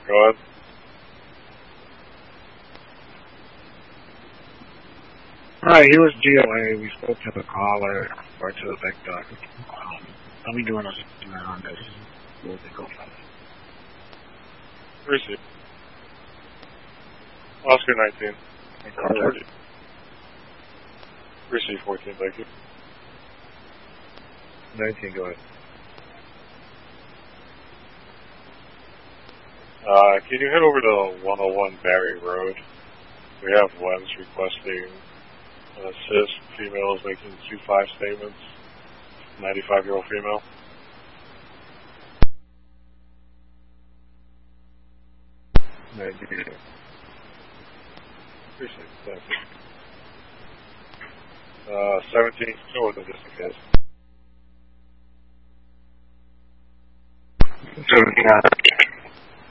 Go ahead. Hi, he was DOA. We spoke to the caller or to the victim. I'll be doing a statement on this. We'll go from it. Receive. Oscar 19. Receive 14, thank you. 19, go ahead. Can you head over to 101 Barry Road? We have Wens requesting an assist. Female is making 2-5 statements. 95-year-old female. Appreciate it. 17, no, just in case. 17.